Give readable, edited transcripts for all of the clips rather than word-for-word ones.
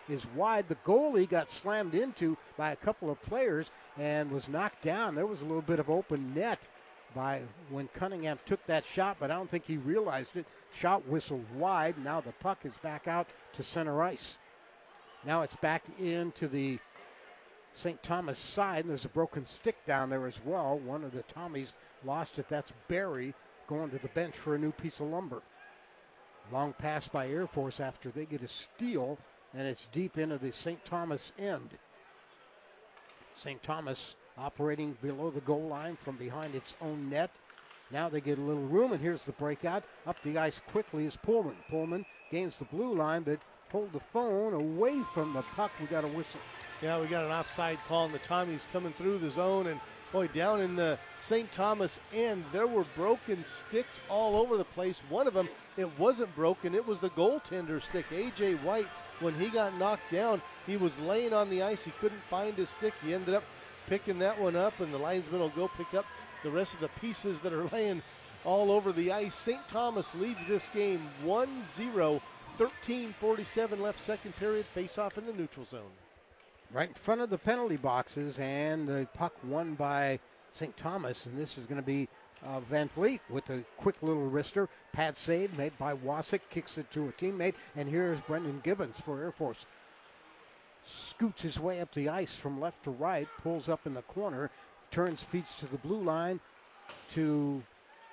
is wide. The goalie got slammed into by a couple of players and was knocked down. There was a little bit of open net by when Cunningham took that shot, but I don't think he realized it. Shot whistled wide. Now the puck is back out to center ice. Now it's back into the St. Thomas side, and there's a broken stick down there as well. One of the Tommies lost it. That's Barry going to the bench for a new piece of lumber. Long pass by Air Force after they get a steal, and it's deep into the St. Thomas end. St. Thomas operating below the goal line from behind its own net. Now they get a little room, and here's the breakout. Up the ice quickly is Pullman. Pullman gains the blue line, but pulled the phone away from the puck. We got a whistle. Yeah, we got an offside call, and the Tommies coming through the zone. And, boy, down in the St. Thomas end, there were broken sticks all over the place. One of them, it wasn't broken. It was the goaltender stick. A.J. White, when he got knocked down, he was laying on the ice. He couldn't find his stick. He ended up picking that one up, and the linesman will go pick up the rest of the pieces that are laying all over the ice. St. Thomas leads this game 1-0, 13:47 left, second period, face-off in the neutral zone. Right in front of the penalty boxes, and the puck won by St. Thomas, and this is going to be Van Vliet with a quick little wrister. Pad save made by Wasik, kicks it to a teammate, and here's Brendan Gibbons for Air Force. Scoots his way up the ice from left to right, pulls up in the corner, turns, feeds to the blue line to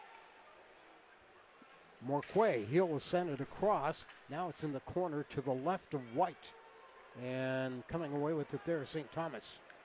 Morquay. He'll send it across. Now it's in the corner to the left of White. And coming away with it there is St. Thomas.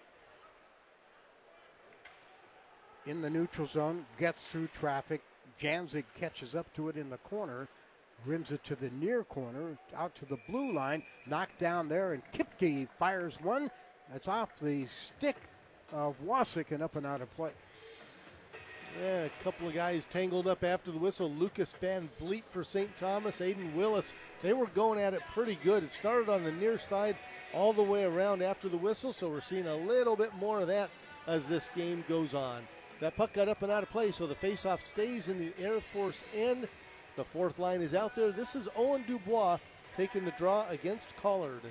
In the neutral zone, gets through traffic. Janzig catches up to it in the corner, rims it to the near corner, out to the blue line, knocked down there, and Kipke fires one. That's off the stick of Wasik and up and out of play. Yeah, a couple of guys tangled up after the whistle. Lucas Van Vliet for St. Thomas, Aiden Willis. They were going at it pretty good. It started on the near side all the way around after the whistle, so we're seeing a little bit more of that as this game goes on. That puck got up and out of play, so the faceoff stays in the Air Force end. The fourth line is out there. This is Owen Dubois taking the draw against Collard.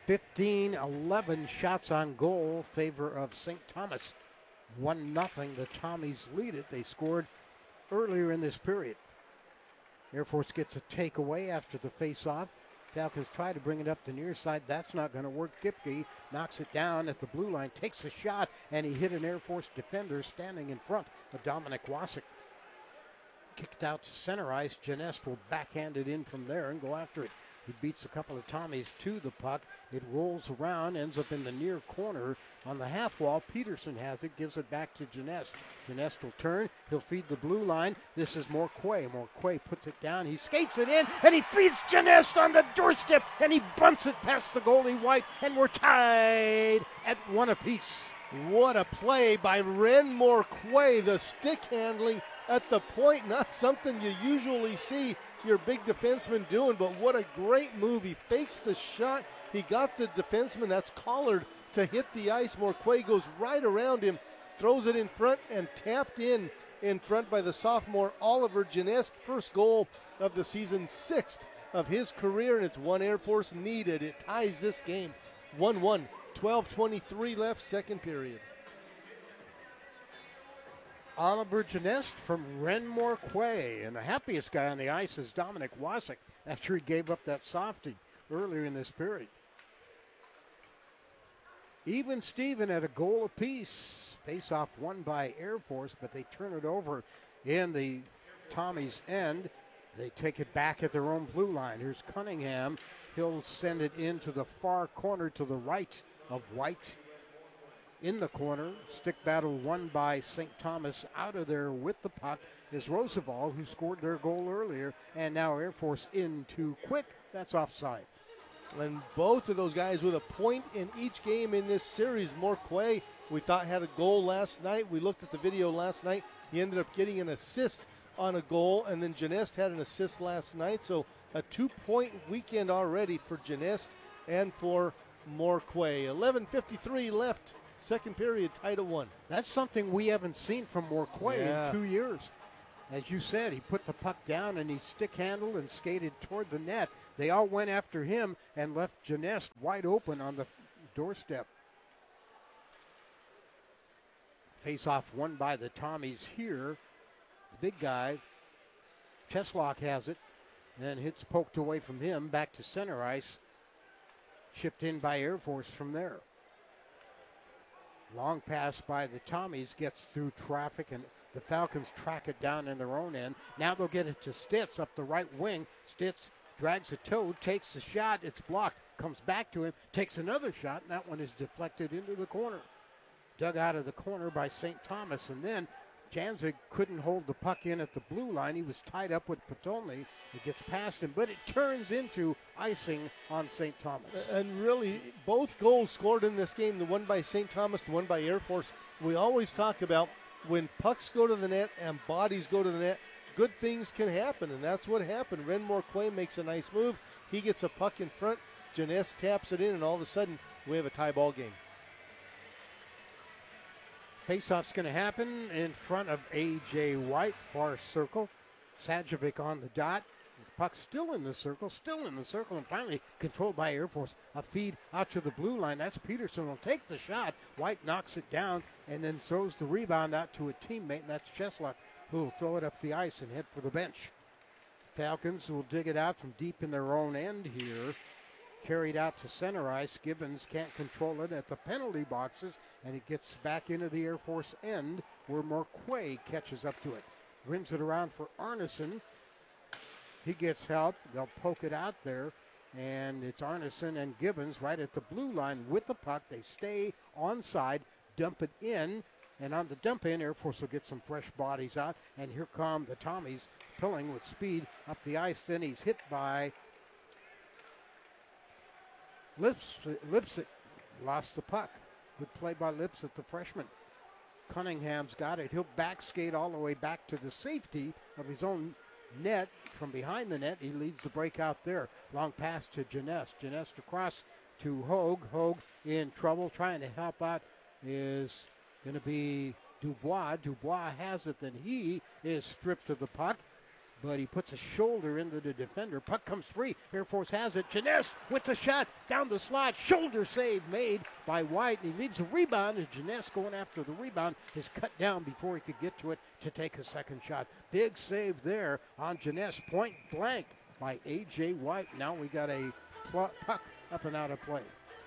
15-11 shots on goal, favor of St. Thomas. 1-0, the Tommies lead it. They scored earlier in this period. Air Force gets a takeaway after the face-off. Falcons try to bring it up the near side. That's not going to work. Kipke knocks it down at the blue line, takes a shot, and he hit an Air Force defender standing in front of Dominic Wasik. Kicked out to center ice. Janest will backhand it in from there and go after it. He beats a couple of Tommies to the puck. It rolls around, ends up in the near corner on the half wall. Peterson has it, gives it back to Janest. Janest will turn. He'll feed the blue line. This is Morquay. Morquay puts it down. He skates it in, and he feeds Janest on the doorstep, and he bunts it past the goalie White, and we're tied at one apiece. What a play by Ren Morquay. The stick handling at the point, not something you usually see your big defenseman doing, but what a great move. He fakes the shot. He got the defenseman, that's Collard, to hit the ice. Morquay goes right around him, throws it in front, and tapped in front by the sophomore Oliver Janest. First goal of the season, sixth of his career, and it's one Air Force needed. It ties this game 1-1, 12:23 left, second period. Oliver Janest from Ren Morquay, and the happiest guy on the ice is Dominic Wasik after he gave up that softie earlier in this period. Even Steven at a goal apiece. Face-off won by Air Force, but they turn it over in the Tommy's end. They take it back at their own blue line. Here's Cunningham. He'll send it into the far corner to the right of White. In the corner, stick battle won by St. Thomas. Out of there with the puck is Roosevelt, who scored their goal earlier, and now Air Force in too quick. That's offside. And both of those guys with a point in each game in this series. Morquay, we thought, had a goal last night. We looked at the video last night. He ended up getting an assist on a goal, and then Janest had an assist last night. So a 2-point weekend already for Janest and for Morquay. 11:53 left. Second period, tied at 1. That's something we haven't seen from Morquay in 2 years. as you said, he put the puck down and he stick handled and skated toward the net. They all went after him and left Jeunesse wide open on the doorstep. Face-off won by the Tommies here. The big guy, Cheslock, has it. And hits poked away from him, back to center ice. Chipped in by Air Force from there. Long pass by the Tommies gets through traffic, and the Falcons track it down in their own end. Now they'll get it to Stitz up the right wing. Stitz drags a toe, takes the shot. It's blocked. Comes back to him, takes another shot, and that one is deflected into the corner. Dug out of the corner by St. Thomas, and then Janzig couldn't hold the puck in at the blue line. He was tied up with Potolny. It gets past him, but it turns into icing on St. Thomas. And really, both goals scored in this game, the one by St. Thomas, the one by Air Force, we always talk about when pucks go to the net and bodies go to the net, good things can happen, and that's what happened. Renmore Quay makes a nice move. He gets a puck in front. Jeunesse taps it in, and all of a sudden, we have a tie ball game. Faceoff's going to happen in front of A.J. White, far circle. Sajovic on the dot. The puck still in the circle, and finally controlled by Air Force. A feed out to the blue line. That's Peterson will take the shot. White knocks it down and then throws the rebound out to a teammate, and that's Cheslock, who will throw it up the ice and head for the bench. Falcons will dig it out from deep in their own end here. Carried out to center ice. Gibbons can't control it at the penalty boxes, and it gets back into the Air Force end where Morquay catches up to it. Rims it around for Arneson. He gets help. They'll poke it out there, and it's Arneson and Gibbons right at the blue line with the puck. They stay onside, dump it in, and on the dump in, Air Force will get some fresh bodies out, and here come the Tommies pulling with speed up the ice. Then he's hit by Lipsick. Lost the puck. Good play by Lipsick, the freshman. Cunningham's got it. He'll back skate all the way back to the safety of his own net. From behind the net, he leads the break out there. Long pass to Jeunesse. Jeunesse across to Hogue. Hogue in trouble. Trying to help out is going to be Dubois. Dubois has it. Then he is stripped of the puck, but he puts a shoulder into the defender. Puck comes free. Air Force has it. Jeunesse with the shot down the slot. Shoulder save made by White. He leaves the rebound, and Jeunesse going after the rebound is cut down before he could get to it to take a second shot. Big save there on Jeunesse. Point blank by A.J. White. Now we got a puck up and out of play.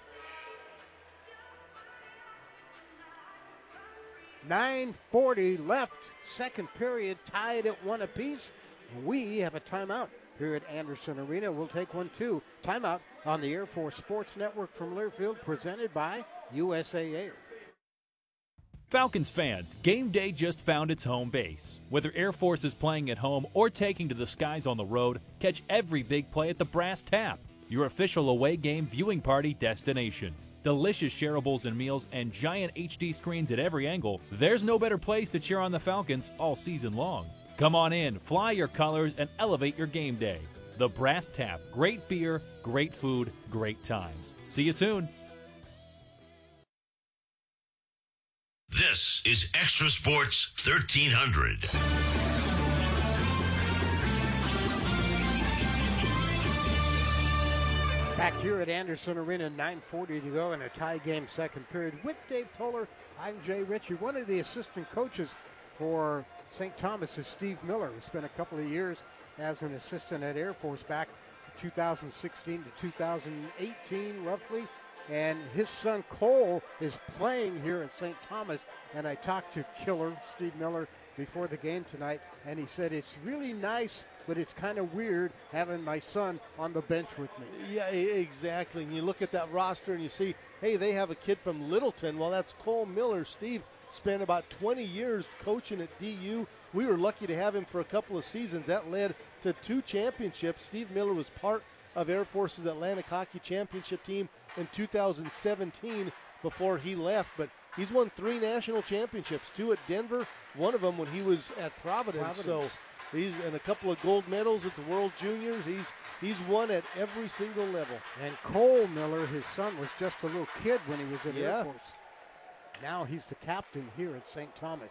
9:40 left. Second period tied at 1 apiece. We have a timeout here at Anderson Arena. We'll take one too. Timeout on the Air Force Sports Network from Learfield, presented by USAA. Falcons fans, game day just found its home base. Whether Air Force is playing at home or taking to the skies on the road, catch every big play at the Brass Tap, your official away game viewing party destination. Delicious shareables and meals and giant HD screens at every angle. There's no better place to cheer on the Falcons all season long. Come on in, fly your colors, and elevate your game day. The Brass Tap. Great beer, great food, great times. See you soon. This is Extra Sports 1300. Back here at Anderson Arena, 9:40 to go in a tie game second period with Dave Toller. I'm Jay Ritchie. One of the assistant coaches for St. Thomas is Steve Miller, who spent a couple of years as an assistant at Air Force back 2016 to 2018, roughly. And his son Cole is playing here at St. Thomas. And I talked to Killer, Steve Miller, before the game tonight, and he said it's really nice, but it's kind of weird having my son on the bench with me. Yeah, exactly. And you look at that roster and you see, hey, they have a kid from Littleton. Well, that's Cole Miller. Steve spent about 20 years coaching at DU. We were lucky to have him for a couple of seasons. That led to 2 championships. Steve Miller was part of Air Force's Atlantic Hockey Championship team in 2017 before he left. But he's won 3 national championships, 2 at Denver, one of them when he was at Providence. So he's in a couple of gold medals at the World Juniors. He's won at every single level. And Cole Miller, his son, was just a little kid when he was in Air Force. Now he's the captain here at St. Thomas.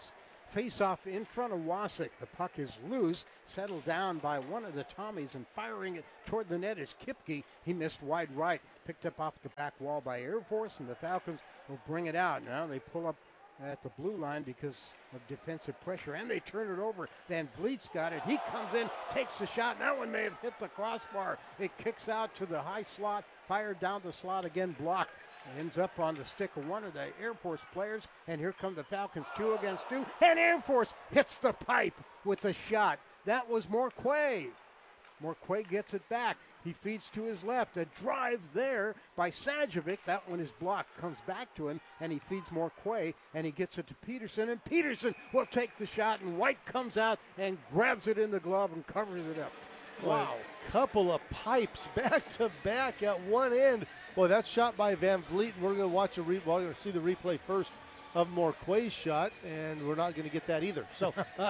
Face off in front of Wasik. The puck is loose, settled down by one of the Tommies, and firing it toward the net is Kipke. He missed wide right, picked up off the back wall by Air Force, and the Falcons will bring it out. Now they pull up at the blue line because of defensive pressure, and they turn it over. Van Vliet's got it. He comes in, takes the shot. That one may have hit the crossbar. It kicks out to the high slot, fired down the slot again, blocked. Ends up on the stick of one of the Air Force players, and here come the Falcons 2 against 2, and Air Force hits the pipe with the shot. That was Morquay. Morquay gets it back. He feeds to his left. A drive there by Sajovic. That one is blocked. Comes back to him, and he feeds Morquay, and he gets it to Peterson, and Peterson will take the shot, and White comes out and grabs it in the glove and covers it up. Wow. A couple of pipes back to back at one end. Boy, that's shot by Van Vliet. We're going to watch we're going to see the replay first of Morquay's shot, and we're not going to get that either. So,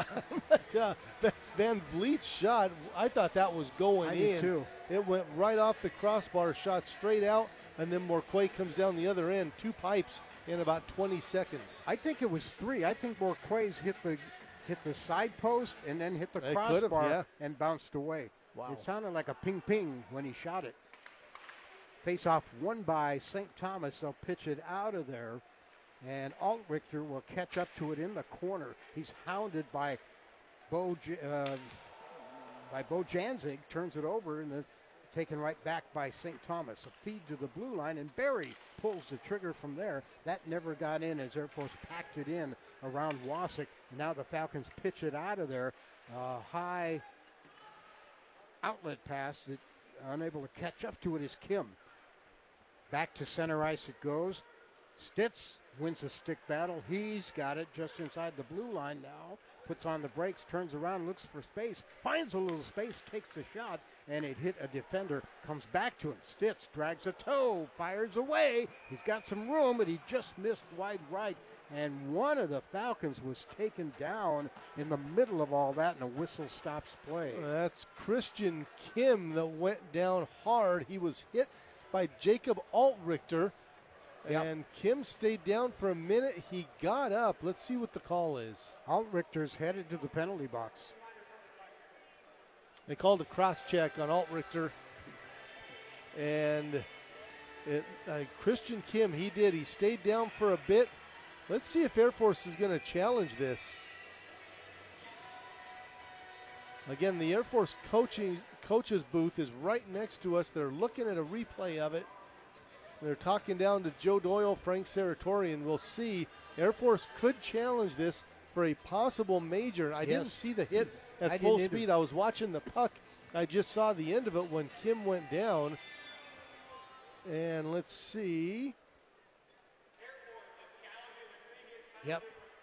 Van Vliet's shot, I thought that was going I in. did too. It went right off the crossbar, shot straight out, and then Morquay comes down the other end. 2 pipes in about 20 seconds. I think it was 3. I think Morquay's hit the side post and then hit the It crossbar could've, yeah. and bounced away. Wow. It sounded like a ping-ping when he shot it. Face-off won by St. Thomas. They'll pitch it out of there, and Altrichter will catch up to it in the corner. He's hounded by Bo Janzig, turns it over, and then taken right back by St. Thomas. A feed to the blue line, and Barry pulls the trigger from there. That never got in as Air Force packed it in around Wasik. Now the Falcons pitch it out of there. High outlet pass that unable to catch up to it is Kim. Back to center ice it goes. Stitz wins a stick battle. He's got it just inside the blue line now. Puts on the brakes, turns around, looks for space, finds a little space, takes the shot, and it hit a defender. Comes back to him. Stitz drags a toe, fires away. He's got some room, but he just missed wide right. And one of the Falcons was taken down in the middle of all that, and a whistle stops play. That's Christian Kim that went down hard. He was hit by Jacob Altrichter. Yep. And Kim stayed down for a minute. He got up. Let's see what the call is. Altrichter's headed to the penalty box. They called a cross check on Altrichter. And Christian Kim, he did. He stayed down for a bit. Let's see if Air Force is going to challenge this. Again, the Air Force coach's booth is right next to us. They're looking at a replay of it. They're talking down to Joe Doyle, Frank Serratori, and we'll see. Air Force could challenge this for a possible major. I didn't see the hit at full speed. I was watching the puck. I just saw the end of it when Kim went down. And let's see. Yep.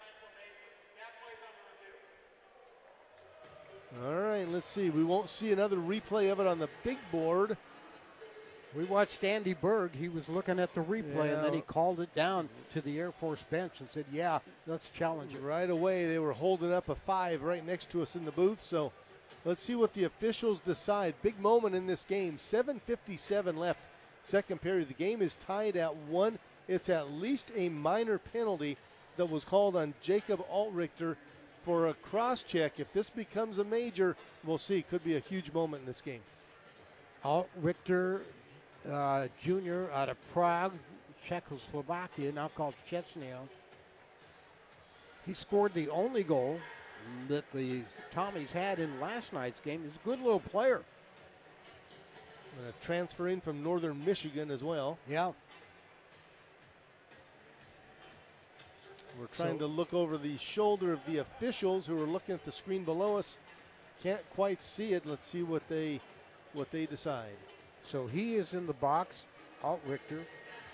All right, let's see. We won't see another replay of it on the big board. We watched Andy Berg. He was looking at the replay, and then he called it down to the Air Force bench and said, yeah, let's challenge it. Right away, they were holding up a 5 right next to us in the booth. So let's see what the officials decide. Big moment in this game. 7:57 left, second period. The game is tied at 1. It's at least a minor penalty that was called on Jacob Altrichter for a cross-check. If this becomes a major, we'll see. Could be a huge moment in this game. Altrichter Jr. out of Prague, Czechoslovakia, now called Chechnya. He scored the only goal that the Tommies had in last night's game. He's a good little player. Transferring from Northern Michigan as well. Yeah. We're trying to look over the shoulder of the officials who are looking at the screen below us. Can't quite see it. Let's see what they decide. So he is in the box, Altrichter.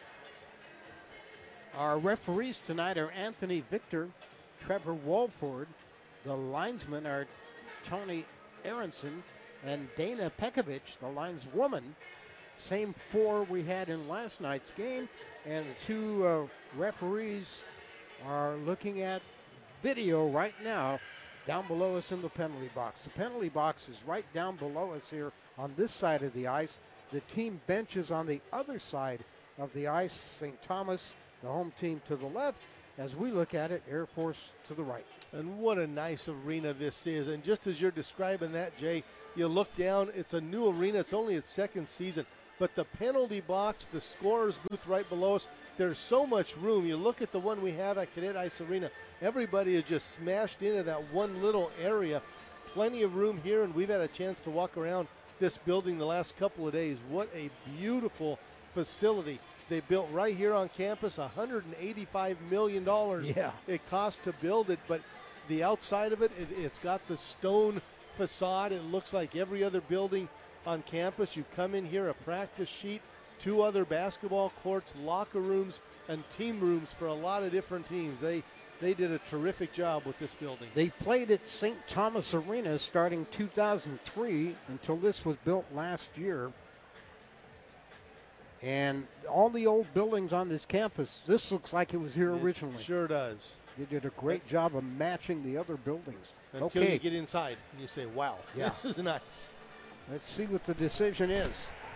Our referees tonight are Anthony Victor, Trevor Walford. The linesmen are Tony Aronson and Dana Pekovic, the lineswoman. Same 4 we had in last night's game. And the 2 referees are looking at video right now down below us in the penalty box. The penalty box is right down below us here on this side of the ice. The team bench is on the other side of the ice. St. Thomas, the home team, to the left. As we look at it, Air Force to the right. And what a nice arena this is. And just as you're describing that, Jay, you look down, it's a new arena. It's only its second season. But the penalty box, the scorer's booth right below us, there's so much room. You look at the one we have at Cadet Ice Arena, everybody is just smashed into that one little area. Plenty of room here, and we've had a chance to walk around this building the last couple of days. What a beautiful facility they built right here on campus. $185 million it cost to build it, but the outside of it, it's got the stone facade. It looks like every other building on campus. You come in here, a practice sheet, 2 other basketball courts, locker rooms, and team rooms for a lot of different teams. They did a terrific job with this building. They played at St. Thomas Arena starting 2003 until this was built last year. And all the old buildings on this campus, this looks like it was here originally. It sure does. They did a great job of matching the other buildings. Until you get inside and you say, wow, this is nice. Let's see what the decision is.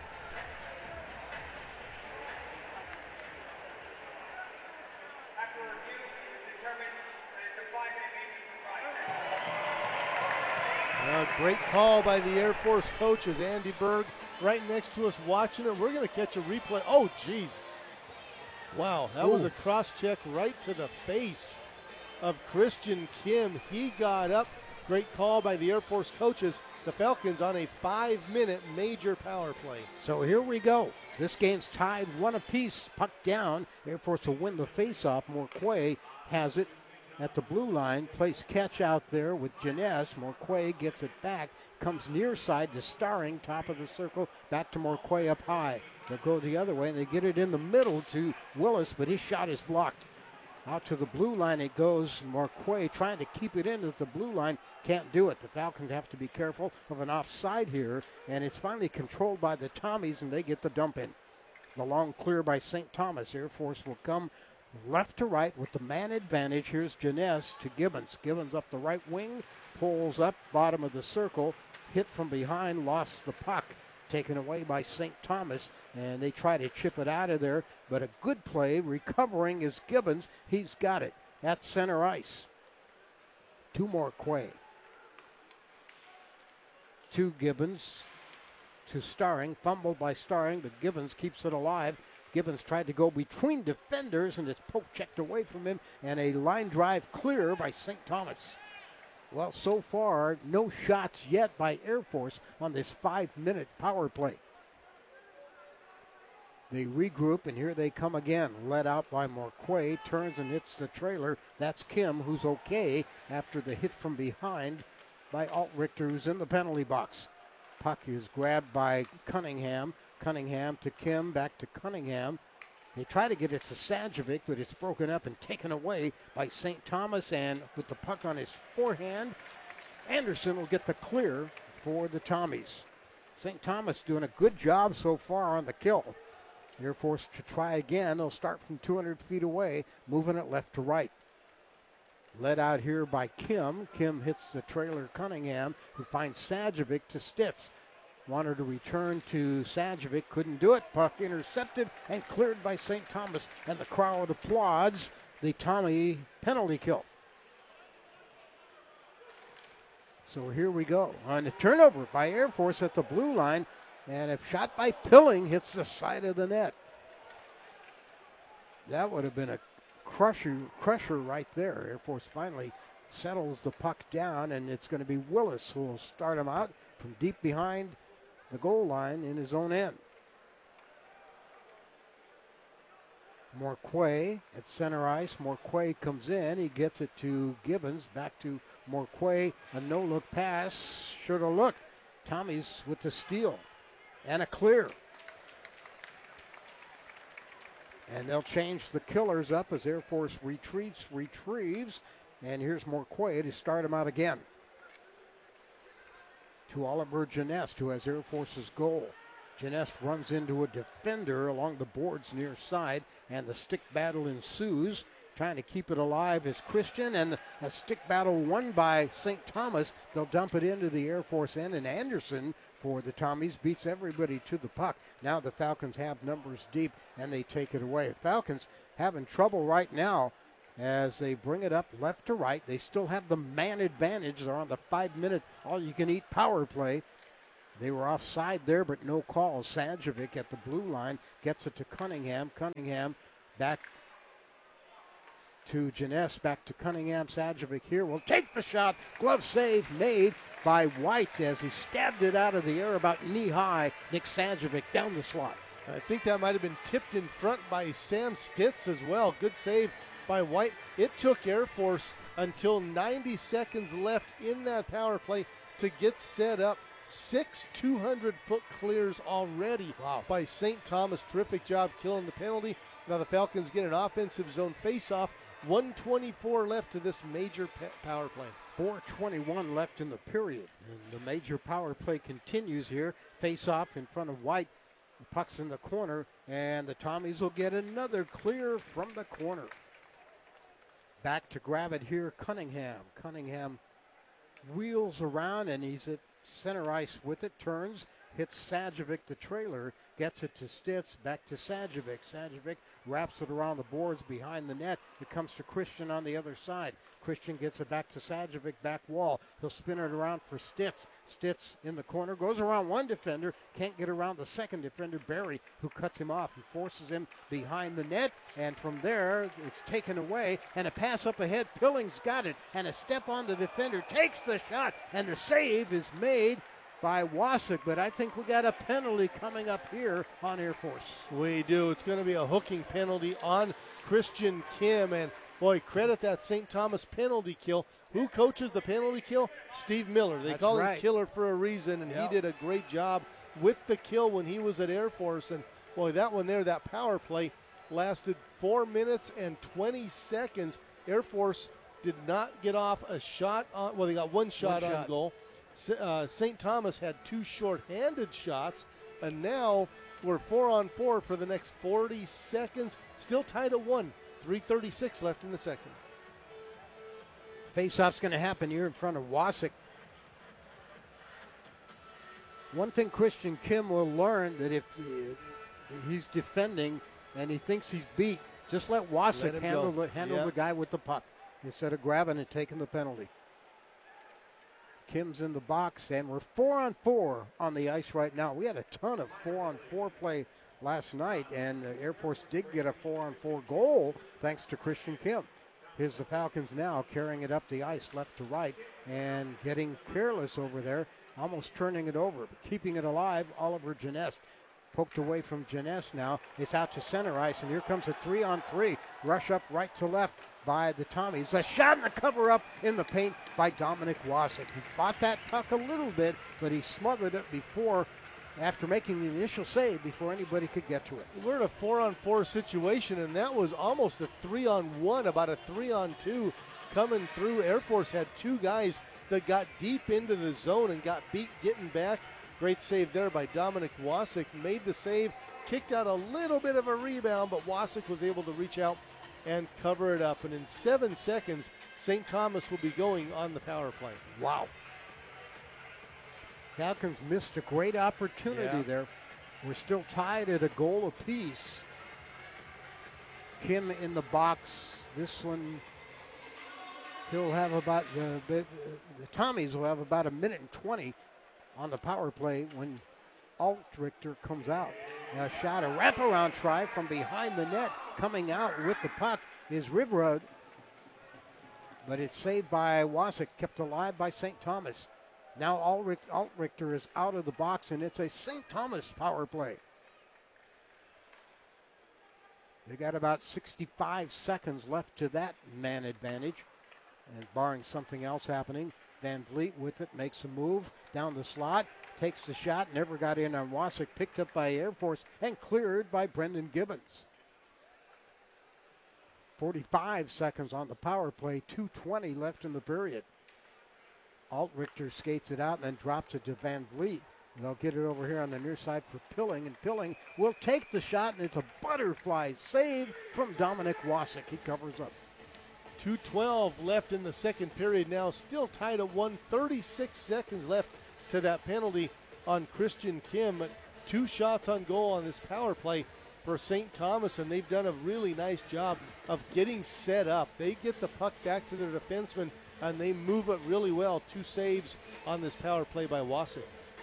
Great call by the Air Force coaches. Andy Berg right next to us watching it. We're going to catch a replay. Oh, geez. Wow, that was a cross-check right to the face of Christian Kim. He got up. Great call by the Air Force coaches. The Falcons on a 5-minute major power play. So here we go. This game's tied 1 apiece. Puck down. Air Force will win the faceoff. Morquay has it at the blue line. Plays catch out there with Jeunesse. Morquay gets it back. Comes near side to Starring. Top of the circle. Back to Morquay up high. They'll go the other way, and they get it in the middle to Willis, but his shot is blocked. Out to the blue line it goes. Morquay trying to keep it in at the blue line. Can't do it. The Falcons have to be careful of an offside here, and it's finally controlled by the Tommies, and they get the dump in. The long clear by St. Thomas. Air Force will come left to right with the man advantage. Here's Jeunesse to Gibbons. Gibbons up the right wing, pulls up, bottom of the circle, hit from behind, lost the puck. Taken away by St. Thomas, and they try to chip it out of there, but a good play. Recovering is Gibbons. He's got it at center ice. 2 Morquay. 2 Gibbons to Starring. Fumbled by Starring, but Gibbons keeps it alive. Gibbons tried to go between defenders, and it's poke checked away from him, and a line drive clear by St. Thomas. Well, so far, no shots yet by Air Force on this 5-minute power play. They regroup, and here they come again. Led out by Morquay, turns and hits the trailer. That's Kim, who's okay after the hit from behind by Altrichter, who's in the penalty box. Puck is grabbed by Cunningham. Cunningham to Kim, back to Cunningham. They try to get it to Sajovic, but it's broken up and taken away by St. Thomas, and with the puck on his forehand, Anderson will get the clear for the Tommies. St. Thomas doing a good job so far on the kill. Air Force to try again. They'll start from 200 feet away, moving it left to right. Led out here by Kim. Kim hits the trailer Cunningham, who finds Sajovic to Stitz. Wanted to return to Sajovic, couldn't do it. Puck intercepted and cleared by St. Thomas, and the crowd applauds the Tommy penalty kill. So here we go on a turnover by Air Force at the blue line, and a shot by Pilling hits the side of the net. That would have been a crusher right there. Air Force finally settles the puck down, and it's going to be Willis who will start him out from deep behind the goal line in his own end. Morquay at center ice. Morquay comes in. He gets it to Gibbons. Back to Morquay. A no-look pass. Should have looked. Tommy's with the steal. And a clear. And they'll change the killers up as Air Force retrieves. And here's Morquay to start him out again. To Oliver Jeunesse, who has Air Force's goal. Jeunesse runs into a defender along the boards near side, and the stick battle ensues. Trying to keep it alive is Christian, and a stick battle won by St. Thomas. They'll dump it into the Air Force end, and Anderson for the Tommies beats everybody to the puck. Now the Falcons have numbers deep, and they take it away. Falcons having trouble right now as they bring it up left to right. They still have the man advantage. They're on the 5-minute all-you-can-eat power play. They were offside there, but no call. Sadjevic at the blue line gets it to Cunningham. Cunningham back to Jeunesse, back to Cunningham. Sadjevic here will take the shot. Glove save made by White as he stabbed it out of the air about knee-high. Nick Sadjevic down the slot. I think that might have been tipped in front by Sam Stitz as well. Good save by White. It took Air Force until 90 seconds left in that power play to get set up. 6 200-foot clears already by St. Thomas. Terrific job killing the penalty. Now the Falcons get an offensive zone face-off. 1:24 left to this major power play. 4:21 left in the period. And the major power play continues here. Face-off in front of White. The puck's in the corner, and the Tommies will get another clear from the corner. Back to grab it here, Cunningham. Cunningham wheels around, and he's at center ice with it, turns, hits Sadjevic, the trailer, gets it to Stitz, back to Sadjevic. Sadjevic wraps it around the boards behind the net. It comes to Christian on the other side. Christian gets it back to Sadjevic, back wall. He'll spin it around for Stitz. Stitz in the corner, goes around one defender, can't get around the second defender, Barry, who cuts him off. He forces him behind the net, and from there, it's taken away, and a pass up ahead. Pilling's got it, and a step on the defender, takes the shot, and the save is made by Wasik, but I think we got a penalty coming up here on Air Force. We do. It's going to be a hooking penalty on Christian Kim, and boy, credit that St. Thomas penalty kill. Who coaches the penalty kill? Steve Miller. They call him Killer for a reason, and he did a great job with the kill when he was at Air Force. And boy, that one there, that power play lasted 4 minutes and 20 seconds. Air Force did not get off a shot on, well, they got one shot on goal. St. Thomas had 2 short-handed shots, and now we're 4-on-4 for the next 40 seconds. Still tied at 1. 3:36 left in the second. Face-off's going to happen here in front of Wasik. One thing Christian Kim will learn, that if he's defending and he thinks he's beat, just let Wasik handle the guy with the puck instead of grabbing and taking the penalty. Kim's in the box, and we're 4-on-4 on the ice right now. We had a ton of 4-on-4 play last night, and Air Force did get a 4-on-4 goal thanks to Christian Kim. Here's the Falcons now carrying it up the ice left to right and getting careless over there, almost turning it over, but keeping it alive. Oliver Jeunesse poked away from Jeunesse now. It's out to center ice, and here comes a 3-on-3. Rush up right to left by the Tommies. A shot and a cover-up in the paint by Dominic Wasik. He fought that puck a little bit, but he smothered it after making the initial save before anybody could get to it. We're in a 4-on-4 situation, and that was almost a 3-on-1, about a 3-on-2 coming through. Air Force had 2 guys that got deep into the zone and got beat getting back. Great save there by Dominic Wasik. Made the save, kicked out a little bit of a rebound, but Wasik was able to reach out and cover it up. And in 7 seconds, St. Thomas will be going on the power play. Wow. Falcons missed a great opportunity there. We're still tied at a goal apiece. Kim in the box. This one, he'll have about, the Tommies will have about 1:20 on the power play when Altrichter comes out. A shot, a wraparound try from behind the net. Coming out with the puck is Ribrod, but it's saved by Wasik, kept alive by St. Thomas. Now Altrichter is out of the box, and it's a St. Thomas power play. They got about 65 seconds left to that man advantage, and barring something else happening, Van Vliet with it, makes a move down the slot, takes the shot, never got in on Wasik, picked up by Air Force, and cleared by Brendan Gibbons. 45 seconds on the power play, 2:20 left in the period. Altrichter skates it out and then drops it to Van Vliet. They'll get it over here on the near side for Pilling, and Pilling will take the shot, and it's a butterfly save from Dominic Wasik. He covers up. 2:12 left in the second period now, still tied at 1. 36 seconds left to that penalty on Christian Kim. 2 shots on goal on this power play. for St. Thomas, and they've done a really nice job of getting set up. They get the puck back to their defenseman, and they move it really well. 2 saves on this power play by Wasik.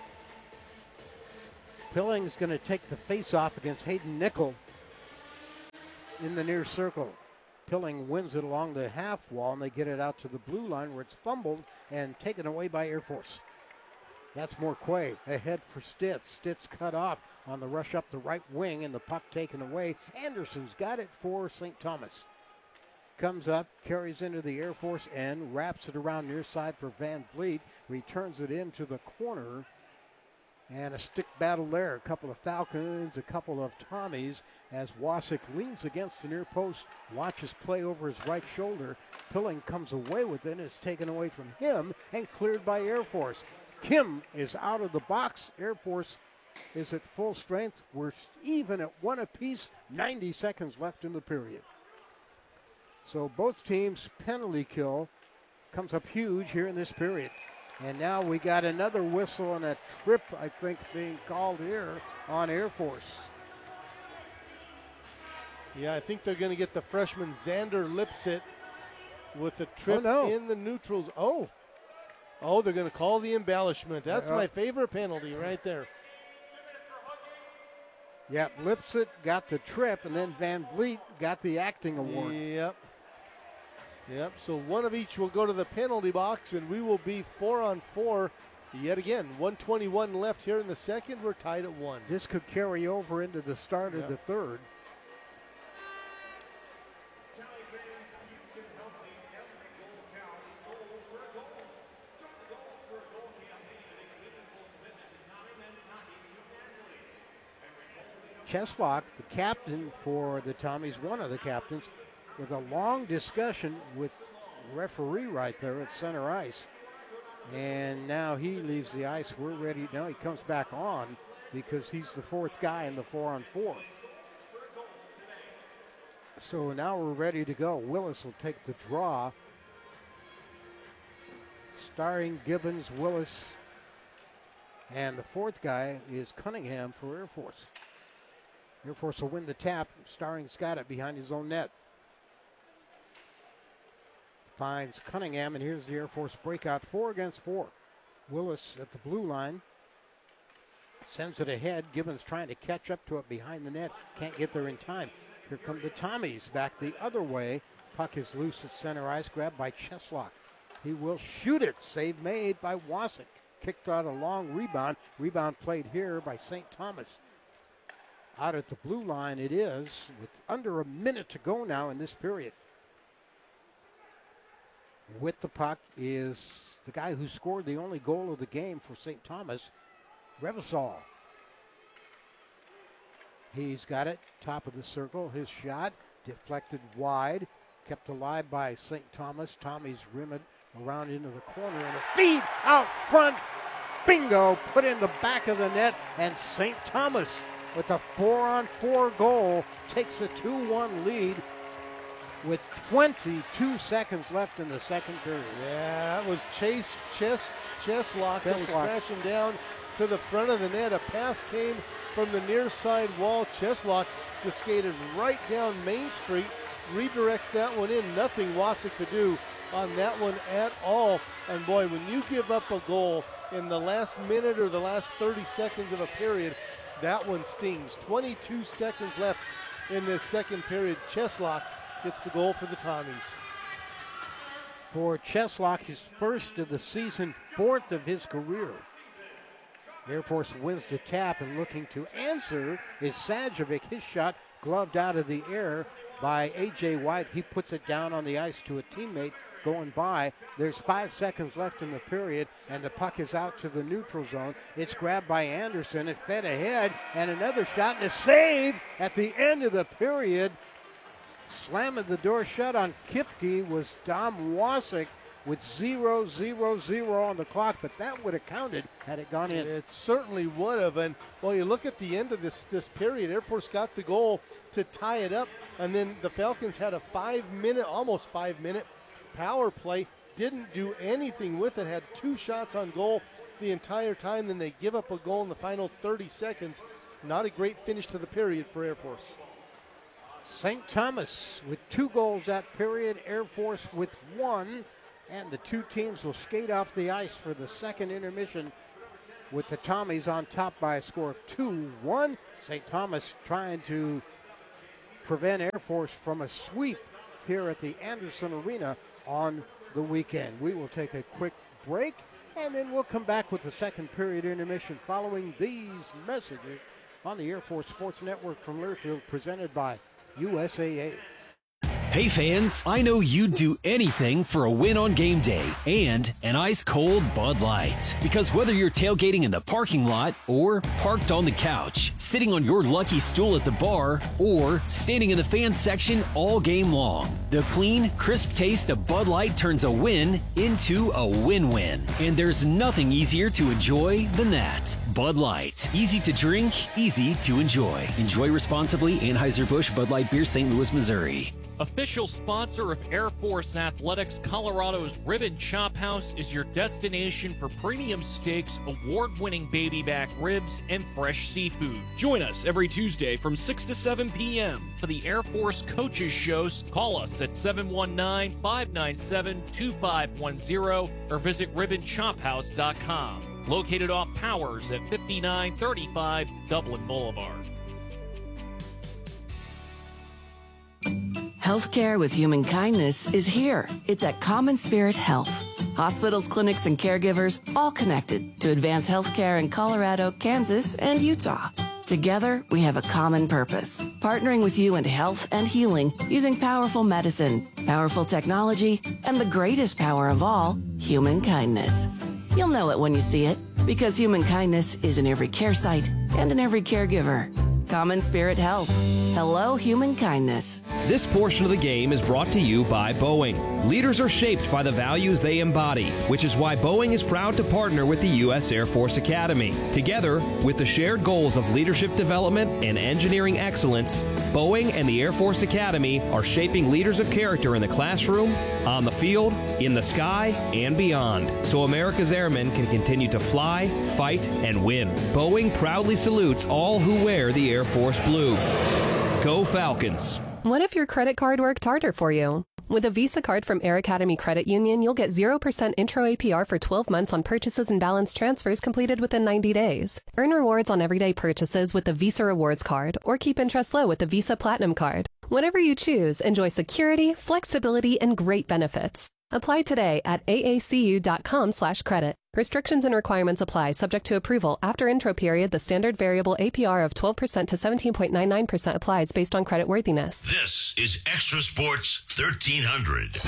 Pilling's going to take the face-off against Hayden Nickel in the near circle. Pilling wins it along the half wall, and they get it out to the blue line where it's fumbled and taken away by Air Force. That's Morquay ahead for Stitz. Stitz cut off on the rush up the right wing, and the puck taken away. Anderson's got it for St. Thomas. Comes up, carries into the Air Force end, wraps it around near side for Van Vliet, returns it into the corner, and a stick battle there. A couple of Falcons, a couple of Tommies, as Wasik leans against the near post, watches play over his right shoulder. Pilling comes away with it, and it's taken away from him and cleared by Air Force. Kim is out of the box. Air Force is at full strength. We're even at 1 apiece, 90 seconds left in the period. So both teams' penalty kill comes up huge here in this period. And now we got another whistle and a trip, I think, being called here on Air Force. Yeah, I think they're going to get the freshman Xander Lipsit with a trip in the neutrals. Oh, they're going to call the embellishment. That's my favorite penalty right there. Yep, Lipsit got the trip, and then Van Vliet got the acting award. Yep, so one of each will go to the penalty box, and we will be 4-on-4 yet again. 1:21 left here in the second. We're tied at 1. This could carry over into the start of the third. Cheslock, the captain for the Tommies, one of the captains, with a long discussion with referee right there at center ice. And now he leaves the ice. We're ready. Now he comes back on because he's the 4th guy in the 4-on-4. So now we're ready to go. Willis will take the draw. Starring Gibbons, Willis, and the 4th guy is Cunningham for Air Force. Air Force will win the tap. Starring's got it behind his own net. Finds Cunningham, and here's the Air Force breakout 4 against 4. Willis at the blue line. Sends it ahead. Gibbons trying to catch up to it behind the net. Can't get there in time. Here come the Tommies back the other way. Puck is loose at center ice. Grabbed by Cheslock. He will shoot it. Save made by Wasik. Kicked out a long rebound. Rebound played here by St. Thomas. Out at the blue line it is, with under a minute to go now in this period. With the puck is the guy who scored the only goal of the game for St. Thomas, Revasol. He's got it, top of the circle. His shot deflected wide, kept alive by St. Thomas. Tommy's rim it around into the corner, and a feed out front. Bingo, put in the back of the net, and St. Thomas with a 4-on-4 goal takes a 2-1 lead with 22 seconds left in the second period. Yeah, that was Cheslock that was crashing down to the front of the net. A pass came from the near side wall. Cheslock just skated right down Main Street, redirects that one in. Nothing Wasik could do on that one at all. And boy, when you give up a goal in the last minute or the last 30 seconds of a period, that one stings. 22 seconds left in this second period. Cheslock gets the goal for the Tommies. For Cheslock, his first of the season, 4th of his career. Air Force wins the tap, and looking to answer is Sajovic. His shot gloved out of the air by A.J. White. He puts it down on the ice to a teammate going by. There's 5 seconds left in the period, and the puck is out to the neutral zone. It's grabbed by Anderson. It fed ahead, and another shot and a save at the end of the period. Slamming the door shut on Kipke was Dom Wasik with 0-0-0 on the clock, but that would have counted had it gone in. It certainly would have. And well, you look at the end of this period, Air Force got the goal to tie it up, and then the Falcons had a almost 5-minute power play. Didn't do anything with it. Had 2 shots on goal the entire time. Then they give up a goal in the final 30 seconds. Not a great finish to the period for Air Force. St. Thomas with 2 goals that period, Air Force with 1, and the two teams will skate off the ice for the second intermission with the Tommies on top by a score of 2-1. St. Thomas trying to prevent Air Force from a sweep here at the Anderson Arena on the weekend. We will take a quick break, and then we'll come back with the second period intermission following these messages on the Air Force Sports Network from Learfield, presented by USAA. Hey fans, I know you'd do anything for a win on game day and an ice-cold Bud Light. Because whether you're tailgating in the parking lot or parked on the couch, sitting on your lucky stool at the bar, or standing in the fan section all game long, the clean, crisp taste of Bud Light turns a win into a win-win. And there's nothing easier to enjoy than that. Bud Light. Easy to drink, easy to enjoy. Enjoy responsibly. Anheuser-Busch Bud Light Beer, St. Louis, Missouri. Official sponsor of Air Force Athletics, Colorado's Ribbon Chop House is your destination for premium steaks, award-winning baby back ribs, and fresh seafood. Join us every Tuesday from 6 to 7 p.m. for the Air Force Coaches Show. Call us at 719-597-2510 or visit ribbonchophouse.com. Located off Powers at 5935 Dublin Boulevard. Healthcare with human kindness is here. It's at Common Spirit Health. Hospitals, clinics, and caregivers all connected to advance healthcare in Colorado, Kansas, and Utah. Together, we have a common purpose, partnering with you in health and healing using powerful medicine, powerful technology, and the greatest power of all, human kindness. You'll know it when you see it, because human kindness is in every care site and in every caregiver. Common Spirit Health. Hello, human kindness. This portion of the game is brought to you by Boeing. Leaders are shaped by the values they embody, which is why Boeing is proud to partner with the U.S. Air Force Academy. Together, with the shared goals of leadership development and engineering excellence, Boeing and the Air Force Academy are shaping leaders of character in the classroom, on the field, in the sky, and beyond, so America's airmen can continue to fly, fight, and win. Boeing proudly salutes all who wear the Air Force blue. Go Falcons! What if your credit card worked harder for you? With a Visa card from Air Academy Credit Union, you'll get 0% intro APR for 12 months on purchases and balance transfers completed within 90 days. Earn rewards on everyday purchases with the Visa Rewards Card, or keep interest low with the Visa Platinum Card. Whatever you choose, enjoy security, flexibility, and great benefits. Apply today at aacu.com/credit. Restrictions and requirements apply, subject to approval. After intro period, the standard variable APR of 12% to 17.99% applies based on credit worthiness. This is Extra Sports 1300.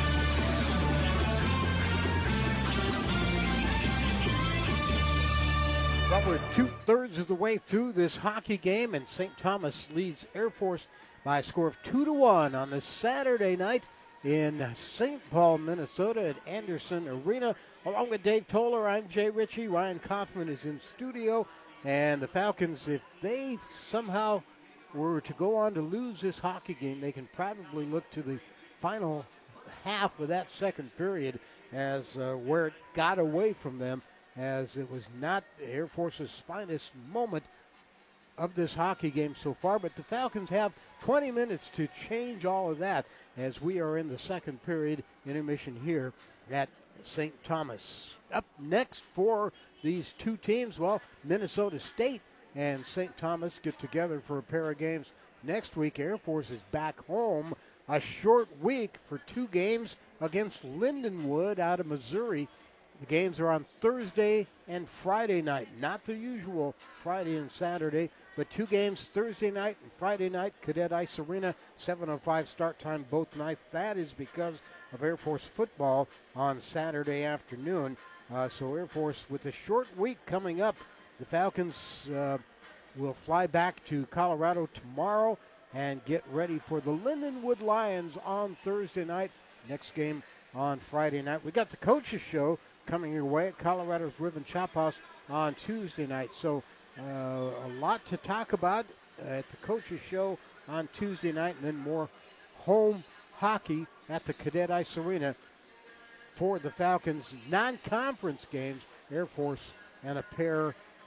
Well, we're 2/3 of the way through this hockey game, and St. Thomas leads Air Force by a score of 2-1 on this Saturday night in St. Paul, Minnesota at Anderson Arena. Along with Dave Toller, I'm Jay Ritchie. Ryan Kaufman is in studio. And the Falcons, if they somehow were to go on to lose this hockey game, they can probably look to the final half of that second period as where it got away from them, as it was not Air Force's finest moment of this hockey game so far. But the Falcons have 20 minutes to change all of that as we are in the second period intermission here at St. Thomas. Up next for these two teams, well, Minnesota State and St. Thomas get together for a pair of games next week. Air Force is back home. A short week for two games against Lindenwood out of Missouri. The games are on Thursday and Friday night, not the usual Friday and Saturday, but two games Thursday night and Friday night, Cadet Ice Arena, 7:05 start time both nights. That is because of Air Force football on Saturday afternoon. So Air Force with a short week coming up. The Falcons will fly back to Colorado tomorrow and get ready for the Lindenwood Lions on Thursday night. Next game on Friday night. We got the Coaches Show coming your way at Colorado's Ribbon Chop House on Tuesday night. So a lot to talk about at the Coaches Show on Tuesday night, and then more home hockey at the Cadet Ice Arena for the Falcons. Non-conference games, Air Force and a pair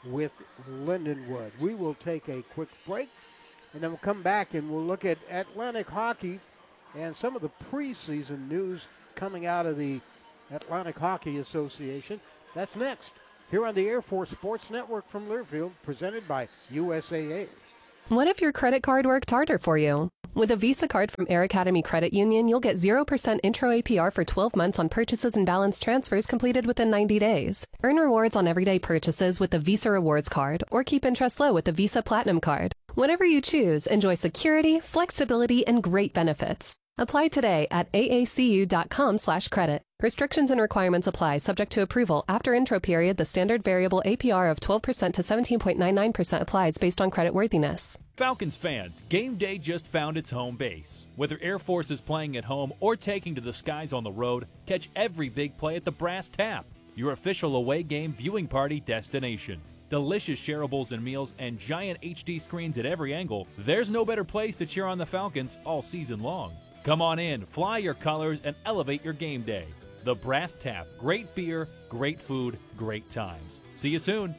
with Lindenwood. We will take a quick break, and then we'll come back and we'll look at Atlantic hockey and some of the preseason news coming out of the Atlantic Hockey Association. That's next here on the Air Force Sports Network from Learfield, presented by USAA. What if your credit card worked harder for you? With a Visa card from Air Academy Credit Union, you'll get 0% intro APR for 12 months on purchases and balance transfers completed within 90 days. Earn rewards on everyday purchases with the Visa Rewards Card, or keep interest low with the Visa Platinum Card. Whatever you choose, enjoy security, flexibility, and great benefits. Apply today at aacu.com/credit. Restrictions and requirements apply, subject to approval. After intro period, the standard variable APR of 12% to 17.99% applies based on creditworthiness. Falcons fans, game day just found its home base. Whether Air Force is playing at home or taking to the skies on the road, catch every big play at the Brass Tap, your official away game viewing party destination. Delicious shareables and meals and giant HD screens at every angle, there's no better place to cheer on the Falcons all season long. Come on in, fly your colors, and elevate your game day. The Brass Tap. Great beer, great food, great times. See you soon.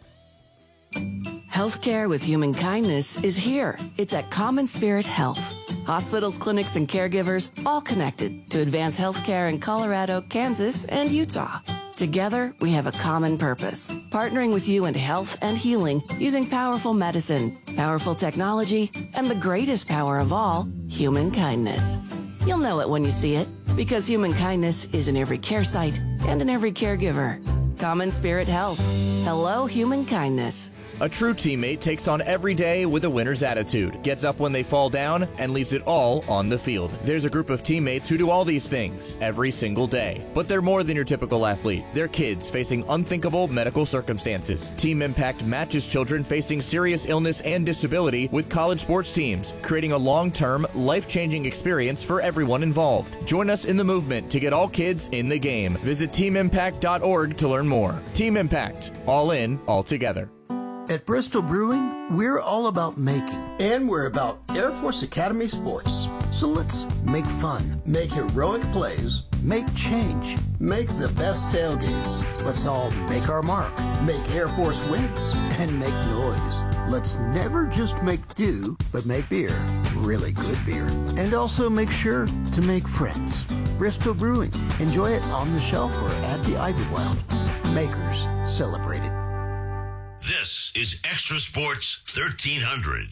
Healthcare with human kindness is here. It's at Common Spirit Health. Hospitals, clinics, and caregivers all connected to advance healthcare in Colorado, Kansas, and Utah. Together, we have a common purpose, partnering with you in health and healing using powerful medicine, powerful technology, and the greatest power of all, human kindness. You'll know it when you see it, because human kindness is in every care site and in every caregiver. Common Spirit Health. Hello, human kindness. A true teammate takes on every day with a winner's attitude, gets up when they fall down, and leaves it all on the field. There's a group of teammates who do all these things every single day. But they're more than your typical athlete. They're kids facing unthinkable medical circumstances. Team Impact matches children facing serious illness and disability with college sports teams, creating a long-term, life-changing experience for everyone involved. Join us in the movement to get all kids in the game. Visit teamimpact.org to learn more. Team Impact. All in, all together. At Bristol Brewing, we're all about making. And we're about Air Force Academy sports. So let's make fun. Make heroic plays. Make change. Make the best tailgates. Let's all make our mark. Make Air Force wins. And make noise. Let's never just make do, but make beer. Really good beer. And also make sure to make friends. Bristol Brewing. Enjoy it on the shelf or at the Ivywild. Makers celebrate it. This is Extra Sports 1300.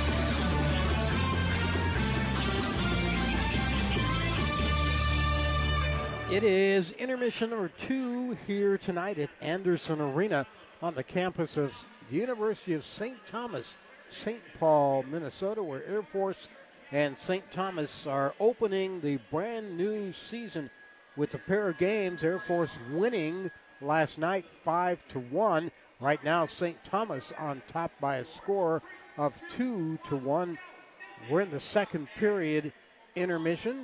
It is intermission number 2 here tonight at Anderson Arena on the campus of the University of St. Thomas, St. Paul, Minnesota, where Air Force and St. Thomas are opening the brand new season with a pair of games. Air Force winning last night 5-1. Right now, St. Thomas on top by a score of 2-1. We're in the second period intermission.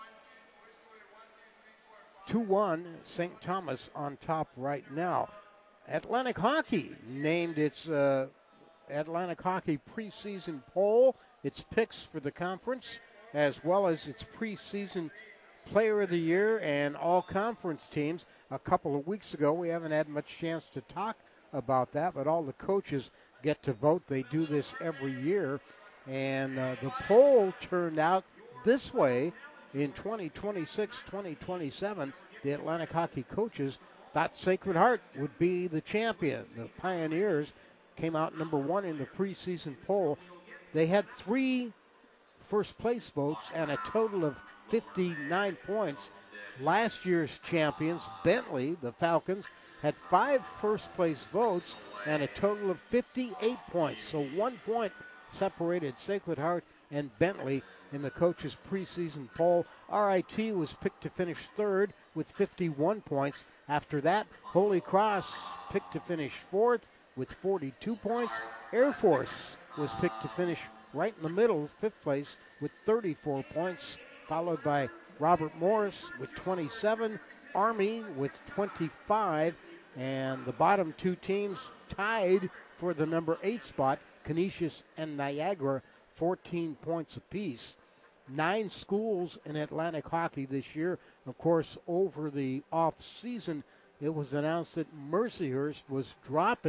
2-1, St. Thomas on top right now. Atlantic Hockey named its Atlantic Hockey preseason poll, its picks for the conference, as well as its preseason player of the year and all conference teams. A couple of weeks ago, we haven't had much chance to talk about that, but all the coaches get to vote. They do this every year, and the poll turned out this way. In 2026-2027, the Atlantic Hockey coaches thought Sacred Heart would be the champion. The Pioneers came out number 1 in the preseason poll. They had 3 first-place votes and a total of 59 points. Last year's champions, Bentley, the Falcons, had 5 first-place votes and a total of 58 points. So 1 point separated Sacred Heart and Bentley in the coaches' preseason poll. RIT was picked to finish 3rd with 51 points. After that, Holy Cross picked to finish 4th with 42 points. Air Force was picked to finish right in the middle, 5th place with 34 points, followed by Robert Morris with 27, Army with 25, and the bottom 2 teams tied for the number 8 spot, Canisius and Niagara, 14 points apiece. 9 schools in Atlantic Hockey this year. Of course, over the off season, it was announced that Mercyhurst was dropping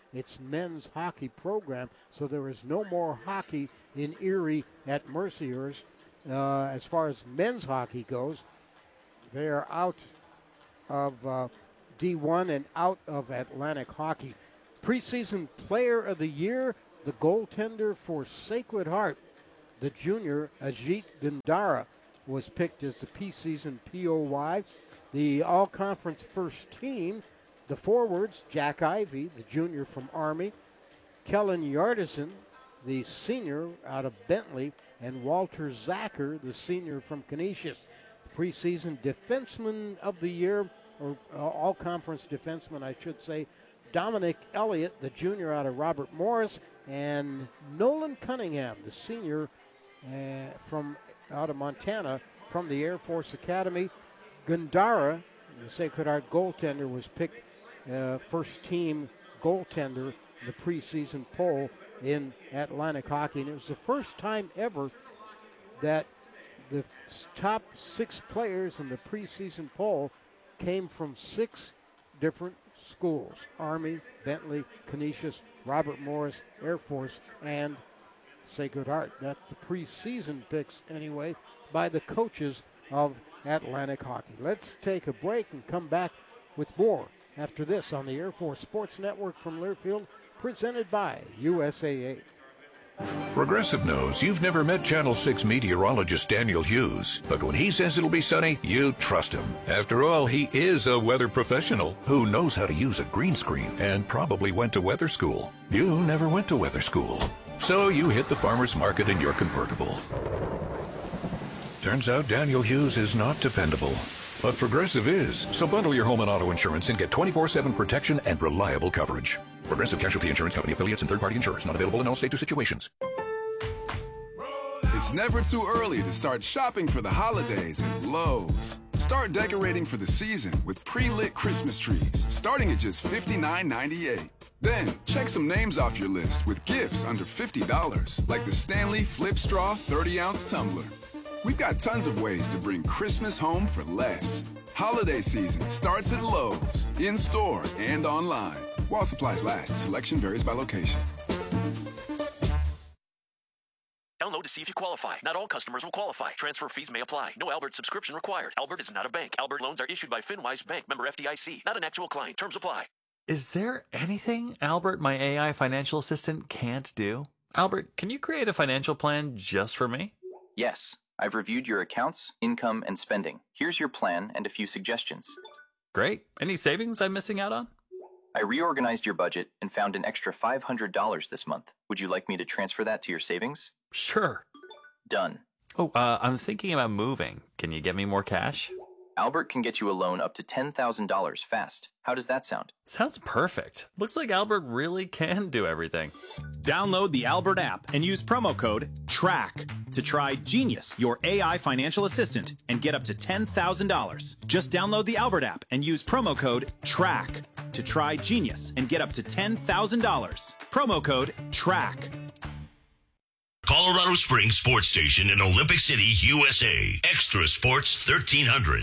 its men's hockey program. So there is no more hockey in Erie at Mercyhurst. As far as men's hockey goes, they are out of D1 and out of Atlantic Hockey. Preseason Player of the Year, the goaltender for Sacred Heart, the junior Ajit Gandara, was picked as the preseason POY. The all-conference first team, the forwards, Jack Ivey, the junior from Army, Kellen Yardison, the senior out of Bentley, and Walter Zacher, the senior from Canisius. Preseason defenseman of the year, or all-conference defenseman, I should say, Dominic Elliott, the junior out of Robert Morris, and Nolan Cunningham, the senior from out of Montana from the Air Force Academy. Gandara, the Sacred Heart goaltender, was picked first team goaltender in the preseason poll in Atlantic Hockey. And it was the first time ever that the top 6 players in the preseason poll came from 6 different schools: Army, Bentley, Canisius, Robert Morris, Air Force, and Sacred Heart. That's the preseason picks, anyway, by the coaches of Atlantic Hockey. Let's take a break and come back with more after this on the Air Force Sports Network from Learfield, presented by USAA. Progressive knows you've never met Channel 6 meteorologist Daniel Hughes, but when he says it'll be sunny, you trust him. After all, he is a weather professional who knows how to use a green screen and probably went to weather school. You never went to weather school, so you hit the farmer's market in your convertible. Turns out Daniel Hughes is not dependable, but Progressive is. So bundle your home and auto insurance and get 24/7 protection and reliable coverage. Progressive Casualty Insurance Company affiliates and third-party insurers. Not available in all states or situations. It's never too early to start shopping for the holidays at Lowe's. Start decorating for the season with pre-lit Christmas trees, starting at just $59.98. Then, check some names off your list with gifts under $50, like the Stanley Flip Straw 30-ounce tumbler. We've got tons of ways to bring Christmas home for less. Holiday season starts at Lowe's, in-store and online. While supplies last, selection varies by location. Download to see if you qualify. Not all customers will qualify. Transfer fees may apply. No Albert subscription required. Albert is not a bank. Albert loans are issued by FinWise Bank, member FDIC. Not an actual client. Terms apply. Is there anything Albert, my AI financial assistant, can't do? Albert, can you create a financial plan just for me? Yes. I've reviewed your accounts, income, and spending. Here's your plan and a few suggestions. Great. Any savings I'm missing out on? I reorganized your budget and found an extra $500 this month. Would you like me to transfer that to your savings? Sure. Done. Oh, I'm thinking about moving. Can you get me more cash? Albert can get you a loan up to $10,000 fast. How does that sound? Sounds perfect. Looks like Albert really can do everything. Download the Albert app and use promo code TRACK to try Genius, your AI financial assistant, and get up to $10,000. Just download the Albert app and use promo code TRACK to try Genius and get up to $10,000. Promo code TRACK. Colorado Springs Sports Station in Olympic City, USA. Extra Sports 1300.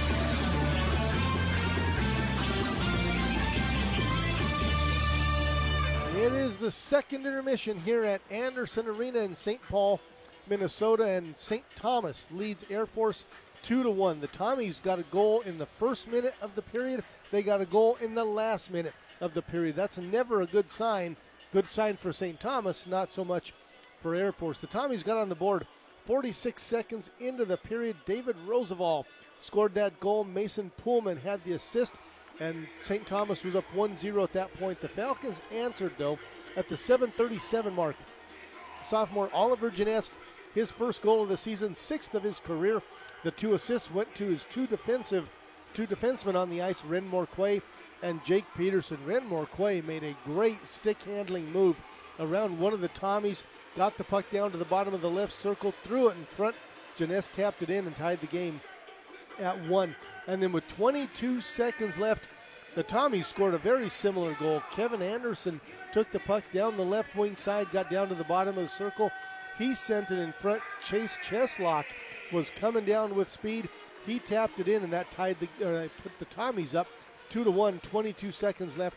It is the second intermission here at Anderson Arena in St. Paul, Minnesota, and St. Thomas leads Air Force 2-1. The Tommies got a goal in the first minute of the period. They got a goal in the last minute of the period. That's never a good sign. Good sign for St. Thomas, not so much for Air Force. The Tommies got on the board 46 seconds into the period. David Roosevelt scored that goal. Mason Pullman had the assist, and St. Thomas was up 1-0 at that point. The Falcons answered, though, at the 7:37 mark. Sophomore Oliver Genest, his first goal of the season, 6th of his career. The 2 assists went to his two defensemen on the ice, Ren Morquay and Jake Peterson. Ren Morquay made a great stick-handling move around one of the Tommies, got the puck down to the bottom of the left circle, threw it in front. Genest tapped it in and tied the game at 1. And then with 22 seconds left, the Tommies scored a very similar goal. Kevin Anderson took the puck down the left wing side, got down to the bottom of the circle. He sent it in front. Chase Cheslock was coming down with speed. He tapped it in, and that put the Tommies up 2-1, 22 seconds left